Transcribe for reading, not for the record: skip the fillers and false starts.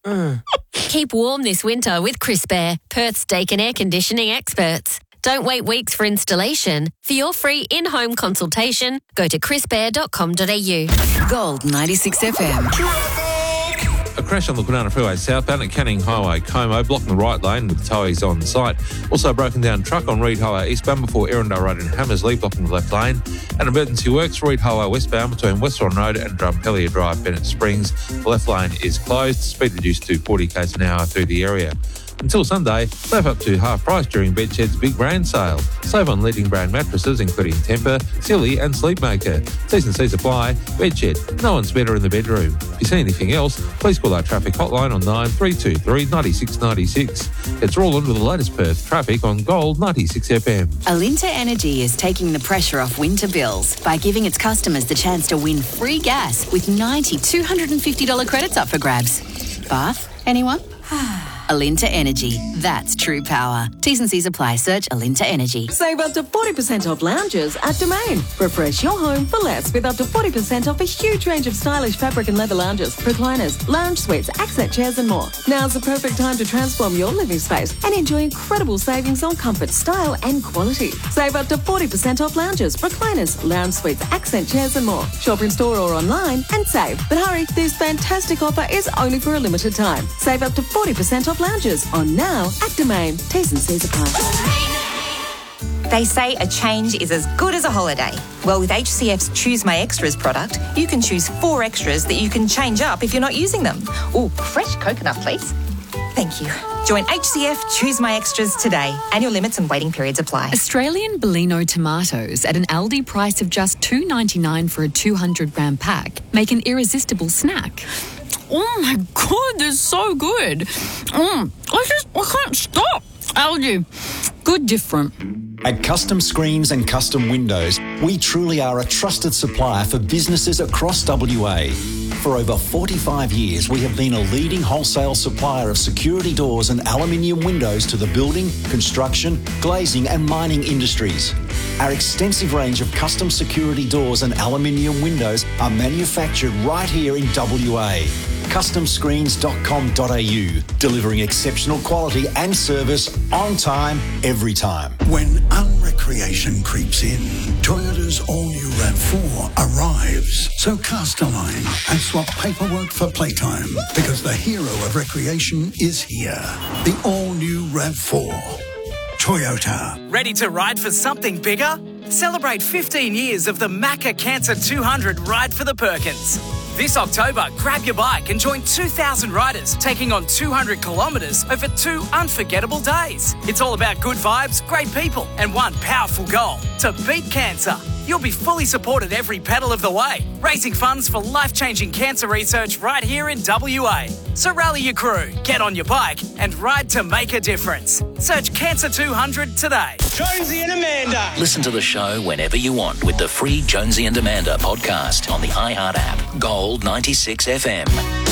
Keep warm this winter with Crisp Air, Perth's Daikin air conditioning experts. Don't wait weeks for installation. For your free in-home consultation, go to crispair.com.au. Gold 96 FM. A crash on the Kwinana Freeway southbound at Canning Highway, Como, blocking the right lane with towies on site. Also, a broken down truck on Reed Highway eastbound before Erindale Road in Hammersley, blocking the left lane. And emergency works, Reed Highway westbound between Westbourne Road and Drumpellier Drive, Bennett Springs. The left lane is closed, speed reduced to 40 km an hour through the area. Until Sunday, save up to half price during Bedshed's Big Brand Sale. Save on leading brand mattresses including Tempur, Silly and Sleepmaker. T&Cs apply. Bedshed, no one's better in the bedroom. If you see anything else, please call our traffic hotline on 9323 9696. It's all on with the latest Perth traffic on Gold 96 FM. Alinta Energy is taking the pressure off winter bills by giving its customers the chance to win free gas with 90 $250 credits up for grabs. Bath? Anyone? Alinta Energy. That's true power. T&Cs apply. Search Alinta Energy. Save up to 40% off lounges at Domain. Refresh your home for less with up to 40% off a huge range of stylish fabric and leather lounges, recliners, lounge suites, accent chairs and more. Now's the perfect time to transform your living space and enjoy incredible savings on comfort, style and quality. Save up to 40% off lounges, recliners, lounge suites, accent chairs and more. Shop in store or online and save. But hurry, this fantastic offer is only for a limited time. Save up to 40% off lounges on now at Domain. T&Cs apply. They say a change is as good as a holiday. Well, with HCF's Choose My Extras product, you can choose 4 extras that you can change up if you're not using them. Oh, fresh coconut, please. Thank you. Join HCF Choose My Extras today. Annual limits and waiting periods apply. Australian Bellino tomatoes at an Aldi price of just $2.99 for a 200-gram pack make an irresistible snack. Oh my God, they're so good. I can't stop. Aldi, good different. At Custom Screens and Custom Windows, we truly are a trusted supplier for businesses across WA. For over 45 years, we have been a leading wholesale supplier of security doors and aluminium windows to the building, construction, glazing and mining industries. Our extensive range of custom security doors and aluminium windows are manufactured right here in WA. CustomScreens.com.au, delivering exceptional quality and service on time, every time. When unrecreation creeps in, Toyota's all-new RAV4 arrives. So cast a line and swap paperwork for playtime, because the hero of recreation is here. The all-new RAV4. Toyota. Ready to ride for something bigger? Celebrate 15 years of the Macca Cancer 200 Ride for the Perkins. This October, grab your bike and join 2,000 riders taking on 200 kilometres over 2 unforgettable days. It's all about good vibes, great people and one powerful goal: to beat cancer. You'll be fully supported every pedal of the way, raising funds for life-changing cancer research right here in WA. So rally your crew, get on your bike and ride to make a difference. Search Cancer 200 today. Jonesy and Amanda. Listen to the show whenever you want with the free Jonesy and Amanda podcast on the iHeart app. Gold 96 FM.